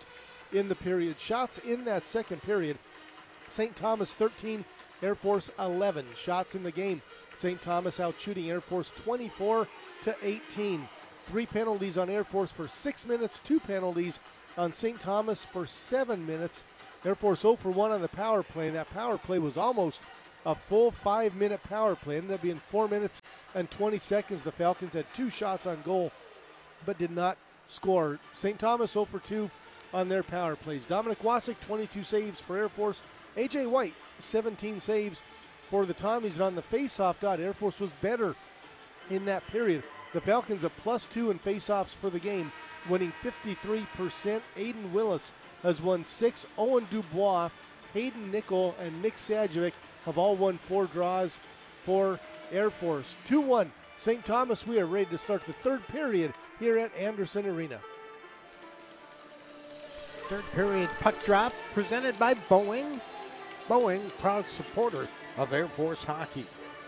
in the period. Shots in that second period, St. Thomas 13, Air Force 11 shots in the game. St. Thomas out shooting Air Force 24-18. 3 penalties on Air Force for 6 minutes, 2 penalties on St. Thomas for 7 minutes. Air Force 0 for 1 on the power play, and that power play was almost a full 5-minute power play. It ended up being 4 minutes and 20 seconds. The Falcons had 2 shots on goal, but did not score. St. Thomas 0 for 2 on their power plays. Dominic Wasik, 22 saves for Air Force. A.J. White, 17 saves for the Tommies. And on the face-off dot, Air Force was better in that period. The Falcons a +2 in face-offs for the game, winning 53%. Aiden Willis has won 6. Owen Dubois, Hayden Nickel, and Nick Sajovic have all won 4 draws for Air Force. 2-1 St. Thomas. We are ready to start the third period here at Anderson Arena. Third period puck drop presented by Boeing. Boeing, proud supporter of Air Force hockey.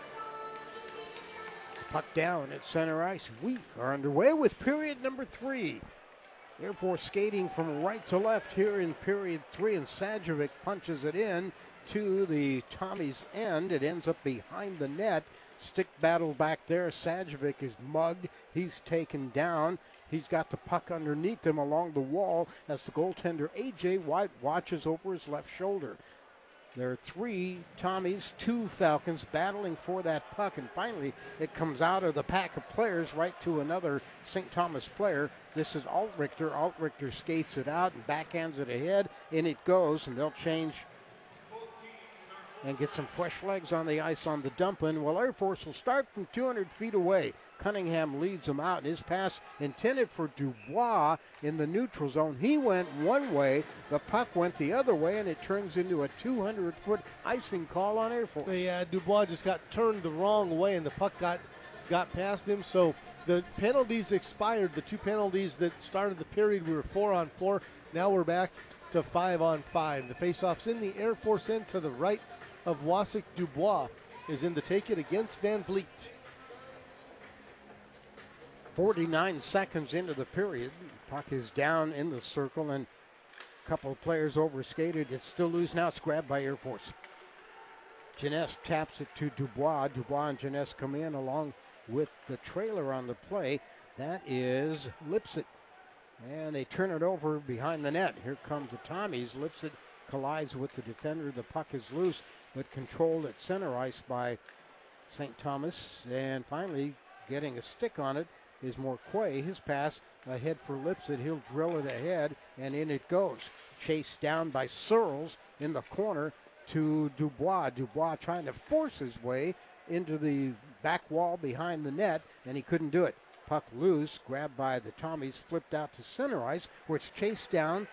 Puck down at center ice. We are underway with period number 3. Air Force skating from right to left here in period 3, and Sajovic punches it in to the Tommies' end. It ends up behind the net. Stick battle back there. Sajovic is mugged. He's taken down. He's got the puck underneath him along the wall as the goaltender A.J. White watches over his left shoulder. There are 3 Tommies, 2 Falcons battling for that puck, and finally it comes out of the pack of players right to another St. Thomas player. This is Altrichter. Altrichter skates it out and backhands it ahead, and it goes, and they'll change and get some fresh legs on the ice on the dump-in. Well, Air Force will start from 200 feet away. Cunningham leads them out, and his pass intended for Dubois in the neutral zone. He went one way, the puck went the other way, and it turns into a 200-foot icing call on Air Force. Yeah, Dubois just got turned the wrong way, and the puck got past him. So the penalties expired. The 2 penalties that started the period, we were 4-on-4. Now we're back to 5-on-5. The faceoff's in the Air Force end to the right of Wasik. Dubois is in to take it against Van Vliet. 49 seconds into the period. Puck is down in the circle, and a couple of players overskated. It's still loose now. It's grabbed by Air Force. Jeunesse taps it to Dubois. Dubois and Jeunesse come in along with the trailer on the play. That is Lipset. And they turn it over behind the net. Here comes the Tommies. Lipset collides with the defender. The puck is loose, but controlled at center ice by St. Thomas. And finally, getting a stick on it is Morquay. His pass ahead for Lipset. He'll drill it ahead, and in it goes. Chased down by Searles in the corner to Dubois. Dubois trying to force his way into the back wall behind the net, and he couldn't do it. Puck loose, grabbed by the Tommies, flipped out to center ice, where it's chased down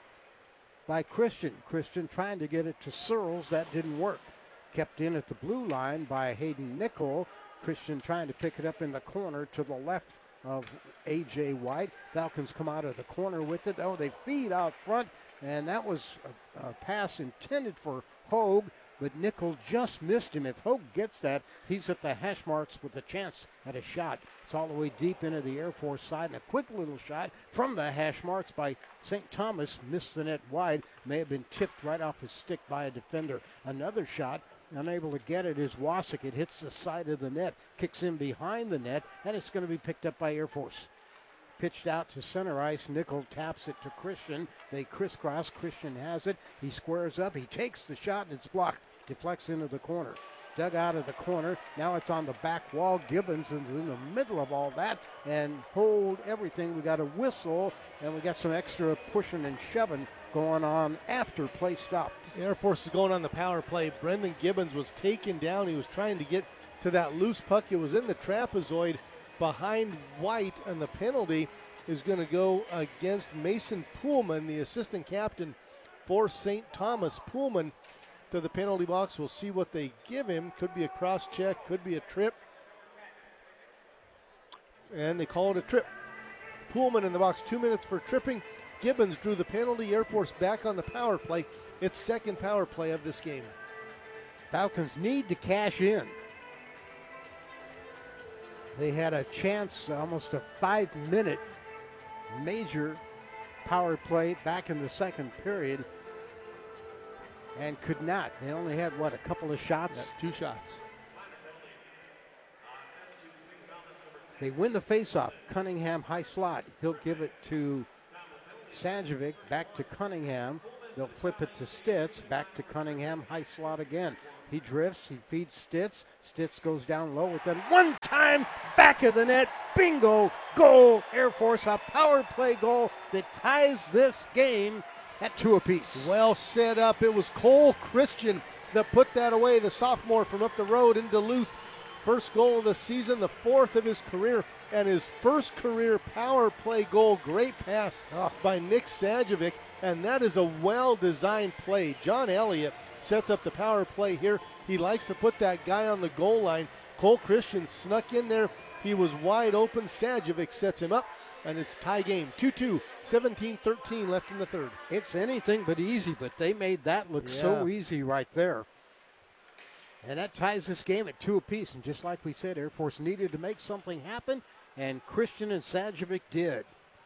by Christian. Christian trying to get it to Searles. That didn't work. Kept in at the blue line by Hayden Nickel. Christian trying to pick it up in the corner to the left of A.J. White. Falcons come out of the corner with it. Oh, they feed out front, and that was a pass intended for Hogue, but Nickel just missed him. If Hogue gets that, he's at the hash marks with a chance at a shot. It's all the way deep into the Air Force side, and a quick little shot from the hash marks by St. Thomas. Missed the net wide. May have been tipped right off his stick by a defender. Another shot, unable to get it, is Wasik. It hits the side of the net, kicks in behind the net, and it's going to be picked up by Air Force. Pitched out to center ice. Nickel taps it to Christian. They crisscross. Christian has it. He squares up. He takes the shot, and it's blocked. Deflects into the corner. Dug out of the corner. Now it's on the back wall. Gibbons is in the middle of all that and hold everything. We got a whistle, and we got some extra pushing and shoving going on after play stopped. The Air Force is going on the power play. Brendan Gibbons was taken down. He was trying to get to that loose puck. It was in the trapezoid behind White, and the penalty is going to go against Mason Poolman, the assistant captain for St. Thomas. Poolman to the penalty box. We'll see what they give him. Could be a cross check, could be a trip. And they call it a trip. Poolman in the box, 2 minutes for tripping. Gibbons drew the penalty. Air Force back on the power play. It's second power play of this game. Falcons need to cash in. They had a chance, almost a 5-minute major power play back in the second period and could not. They only had, a couple of shots? Yeah, 2 shots. They win the faceoff. Cunningham high slot. He'll give it to Sanjovic, back to Cunningham. They'll flip it to Stitz, back to Cunningham, high slot again. He drifts, he feeds Stitz. Stitz goes down low with that one time, back of the net, bingo, goal, Air Force, a power play goal that ties this game at 2 apiece. Well set up. It was Cole Christian that put that away, the sophomore from up the road in Duluth. First goal of the season, the 4th of his career, and his first career power play goal. Great pass by Nick Sanjovic, and that is a well-designed play. John Elliott sets up the power play here. He likes to put that guy on the goal line. Cole Christian snuck in there. He was wide open. Sanjovic sets him up, and it's tie game. 2-2, 17-13 left in the third. It's anything but easy, but they made that look so easy right there. And that ties this game at 2 apiece. And just like we said, Air Force needed to make something happen, and Christian and Sanjovic did.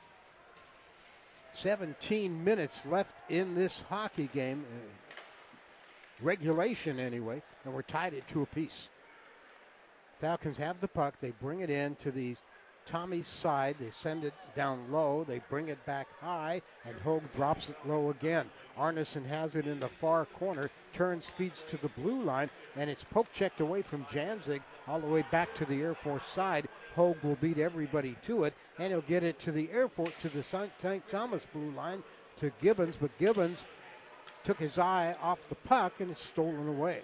17 minutes left in this hockey game, regulation anyway, and we're tied at 2 apiece. Falcons have the puck. They bring it in to the Tommy's side. They send it down low. They bring it back high, and Hogue drops it low again. Arneson has it in the far corner, turns, feeds to the blue line, and it's poke-checked away from Janzig all the way back to the Air Force side. Hogue will beat everybody to it, and he'll get it to the Air Force, to the St. Thomas blue line, to Gibbons, but Gibbons took his eye off the puck and it's stolen away.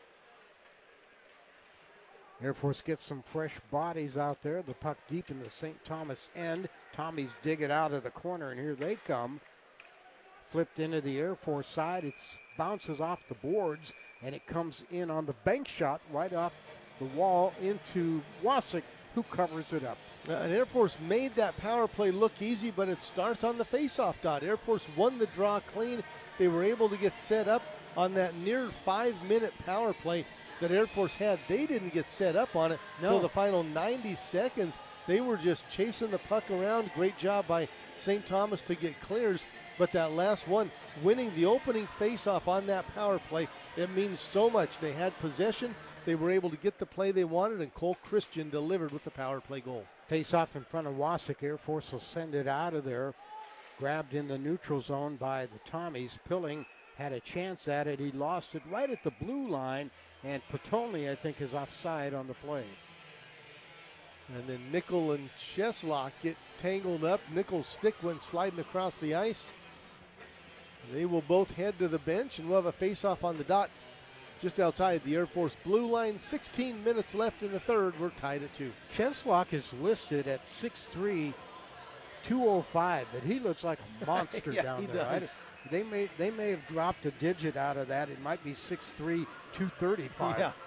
Air Force gets some fresh bodies out there. The puck deep in the St. Thomas end. Tommies dig it out of the corner, and here they come. Flipped into the Air Force side. It bounces off the boards, and it comes in on the bank shot right off the wall into Wasik, who covers it up. And Air Force made that power play look easy, but it starts on the faceoff dot. Air Force won the draw clean. They were able to get set up on that near 5-minute power play that Air Force had. They didn't get set up on it until the final 90 seconds. They were just chasing the puck around. Great job by St. Thomas to get clears. But that last one, winning the opening faceoff on that power play, it means so much. They had possession. They were able to get the play they wanted, and Cole Christian delivered with the power play goal. Face-off in front of Wasik. Air Force will send it out of there. Grabbed in the neutral zone by the Tommies. Pilling had a chance at it. He lost it right at the blue line, and Potolny, I think, is offside on the play. And then Nickel and Cheslock get tangled up. Nickel's stick went sliding across the ice. They will both head to the bench, and we'll have a face-off on the dot just outside the Air Force blue line. 16 minutes left in the third. We're tied at 2. Cheslock is listed at 6'3", 205, but he looks like a monster down there. They may have dropped a digit out of that. It might be 6'3", 235. Yeah.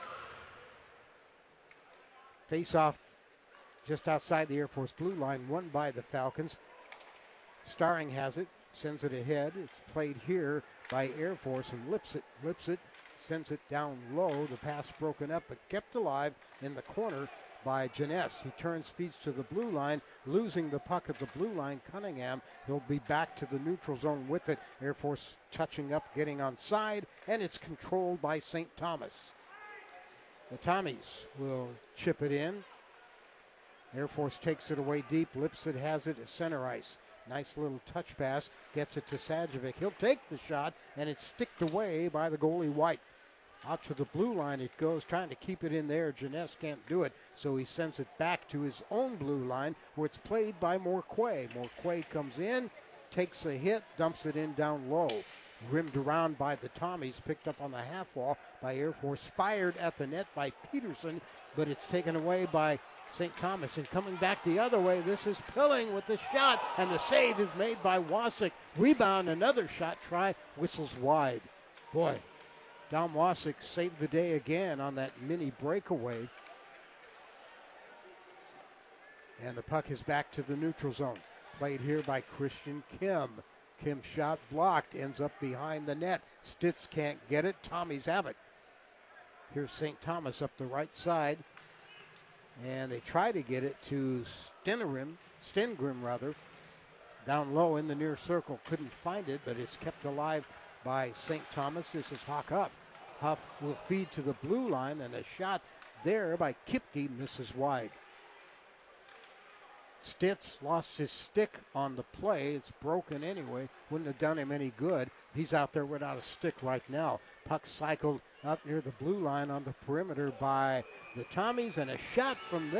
Face-off just outside the Air Force blue line, won by the Falcons. Starring has it, sends it ahead. It's played here by Air Force, and Lipset sends it down low. The pass broken up, but kept alive in the corner by Jeunesse. He turns, feeds to the blue line, losing the puck at the blue line. Cunningham, he'll be back to the neutral zone with it. Air Force touching up, getting on side, and it's controlled by St. Thomas. The Tommies will chip it in. Air Force takes it away deep. Lipset has it at center ice. Nice little touch pass, gets it to Sanjovic. He'll take the shot, and it's sticked away by the goalie White. Out to the blue line it goes, trying to keep it in there. Jeunesse can't do it, so he sends it back to his own blue line, where it's played by Morquay. Morquay comes in, takes a hit, dumps it in down low. Rimmed around by the Tommies, picked up on the half wall by Air Force, fired at the net by Peterson, but it's taken away by St. Thomas. And coming back the other way, this is Pilling with the shot, and the save is made by Wasik. Rebound, another shot try, whistles wide. Boy, Dom Wasik saved the day again on that mini breakaway. And the puck is back to the neutral zone. Played here by Christian Kim. Kim's shot blocked, ends up behind the net. Stitz can't get it. Tommies have it. Here's St. Thomas up the right side. And they try to get it to Stengrim. Down low in the near circle, couldn't find it, but it's kept alive by St. Thomas. This is Hawk Huff. Huff will feed to the blue line, and a shot there by Kipke misses wide. Stitz lost his stick on the play. It's broken anyway. Wouldn't have done him any good. He's out there without a stick right now. Puck cycled up near the blue line on the perimeter by the Tommies, and a shot from there.